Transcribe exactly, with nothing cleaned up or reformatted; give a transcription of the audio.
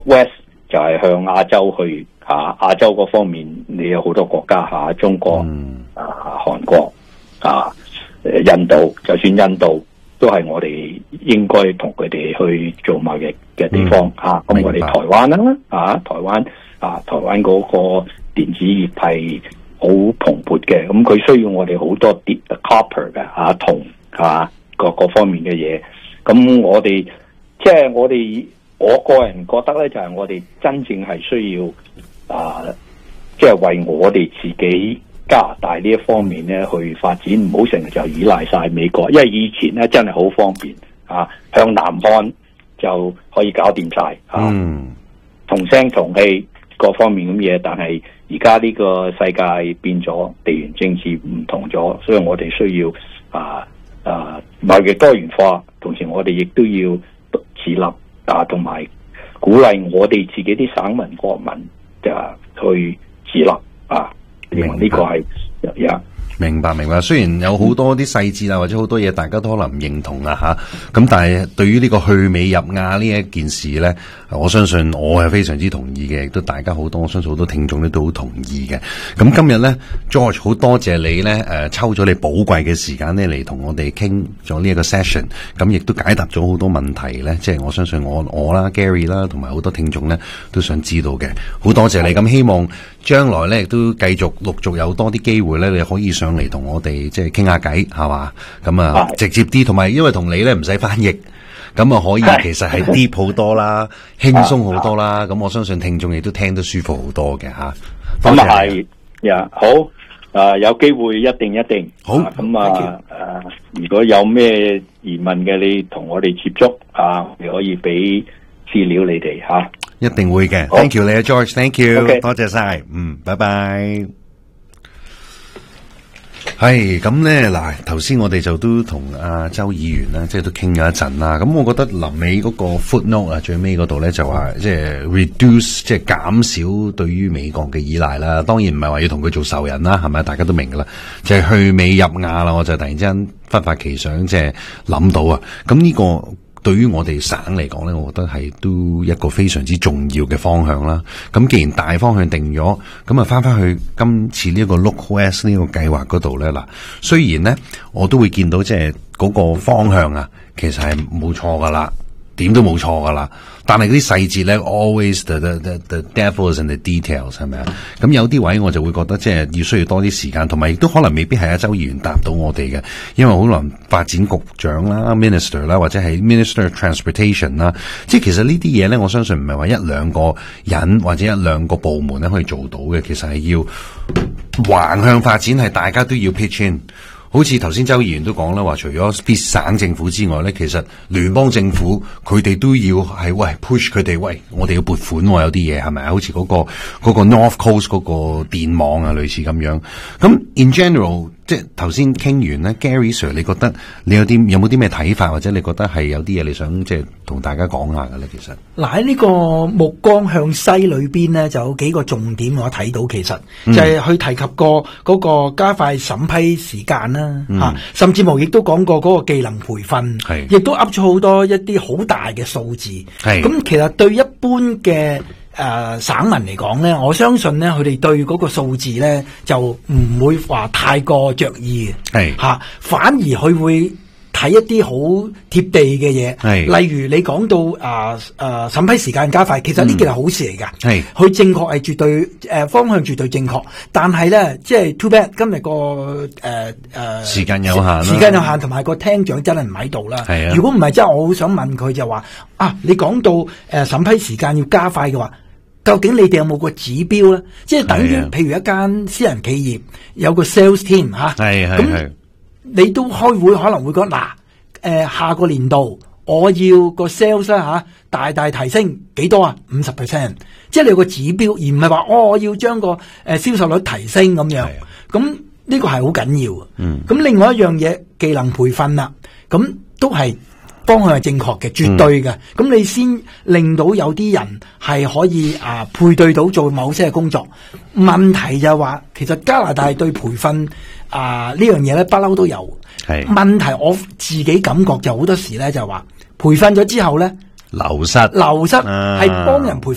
West 就係向亞洲去嚇，亞洲嗰方面你有好多國家嚇，中國、嗯、啊、韓國啊、印度，就算印度都係我哋應該同佢哋去做貿易嘅地方嚇。咁、嗯啊、我哋台灣啦啊，台灣啊，台灣嗰個電子業係好蓬勃嘅，咁佢需要我哋好多啲 copper 嘅嚇銅嚇各各方面嘅嘢。咁我哋即係我哋。我個人覺得咧，就係、是、我哋真正係需要啊，即、呃、係、就是、為我哋自己加拿大呢一方面咧去發展，唔好成日就依賴晒美國，因為以前咧真係好方便啊，向南看就可以搞掂晒啊，嗯、同聲同氣各方面咁嘢。但係而家呢個世界變咗，地緣政治唔同咗，所以我哋需要啊啊貿易多元化，同時我哋亦都要自立。啊，同埋鼓勵我哋自己啲省民國民就去自立啊，認為呢個係有。 明白明白，雖然有好多啲細節啊，或者好多嘢大家都可能唔認同啊吓，咁但係對於呢個去美入亞呢一件事咧，我相信我係非常之同意嘅，亦都大家好多，我相信好多聽眾咧都好同意嘅。咁今日咧 George 好多謝你咧，誒、呃、抽咗你寶貴嘅時間咧嚟同我哋傾咗呢一個 session， 咁亦都解答咗好多問題咧，即係我相信我我啦 Gary 啦，同埋好多聽眾咧都想知道嘅，好多謝你。咁希望將來咧亦都繼續陸續有多啲機會咧，你可以上嚟同我哋即係傾下偈，係嘛？咁啊直接啲，同埋因為同你咧唔使翻譯，咁啊可以其實係 deep 好多啦，輕鬆好多啦。咁我相信聽眾亦都聽得舒服好多嘅吓。 咁啊係呀，好啊，有機會一定一定好。 咁啊誒，如果有咩疑問嘅，你同我哋接觸啊，你可以俾資料你哋吓。 一定會嘅 ，thank you 你啊 George，thank you， okay. 多謝晒，嗯，拜拜。係咁咧，嗱，頭先我哋就都同阿周議員啦，即係都傾咗一陣啦。咁我覺得臨尾嗰個 footnote 啊，最尾嗰度咧就話，即係 reduce，即係減少對於美國嘅依賴啦。當然唔係話要同佢做仇人啦，係咪？大家都明噶啦，就係去美入亞啦。我就突然之間忽發奇想，即係諗到啊。咁呢個對於我哋省嚟講咧，我覺得係都一個非常之重要嘅方向啦。咁既然大方向定咗，咁啊翻翻去今次呢一個 Look West 呢個計劃嗰度咧，嗱，雖然咧我都會見到即係嗰個方向啊，其實係冇錯噶啦，點都冇錯噶啦。但係嗰啲細節咧 ，always the the the the devils in the details 係咪啊？咁有啲位我就會覺得即係要需要多啲時間，同埋亦都可能未必係阿周議員答到我哋嘅，因為可能發展局長啦、minister 啦，或者係 minister of transportation 啦，即係其實呢啲嘢咧，我相信唔係話一兩個人或者一兩個部門咧可以做到嘅，其實係要橫向發展，係大家都要 pitch in。好似頭先周議員都講啦，話除咗必省政府之外咧，其實聯邦政府佢哋都要係喂 push 佢哋，喂我哋要撥款喎，有啲嘢係咪啊？好似嗰個嗰個 North Coast 嗰個電網啊，類似咁樣。咁 in general，即係頭先傾完咧 ，Gary Sir， 你覺得你有啲有冇啲咩睇法，或者你覺得係有啲嘢你想即係同大家講下嘅咧？其實嗱，喺呢個目光向西裏邊咧，就有幾個重點我睇到，其實就係去提及過嗰個加快審批時間啦。吓、嗯，甚至乎亦都講過嗰個技能培訓，係，亦都噏咗好多一啲好大嘅數字，係。咁其實對一般嘅誒、呃、省民嚟講咧，我相信咧，佢哋對嗰個數字咧就唔會話太過着意嘅，係吓，反而佢會睇一啲好貼地嘅嘢，係，例如你講到啊啊審批時間加快，其實呢件係好事嚟噶，係，佢正確係絕對誒、呃、方向絕對正確，但係咧即係 too bad 今日個誒誒時間有限， 時間有限，同埋個廳長真係唔喺度啦，係啊，如果唔係真係我好想問佢就話啊，你講到誒審、呃、批時間要加快嘅話，究竟你哋有冇個指標咧？即係等於譬如一間私人企業有個 sales team 吓，係係係。你都開會可能會講嗱，誒、呃、下個年度我要個 sales 啦吓，大大提升幾多啊？五十 percent， 即係你有個指標，而唔係話哦我要將個誒銷售率提升咁樣。咁呢個係好緊要。嗯。咁另外一樣嘢技能培訓啦，咁都係方向係正確嘅，絕對嘅。咁、嗯、你先令到有啲人係可以啊配對到做某些嘅工作。問題就係話，其實加拿大對培訓。啊！呢樣嘢咧，不嬲都有。係問題，我自己感覺就好多時咧，就話培訓咗之後咧，流失，流失係幫人培訓。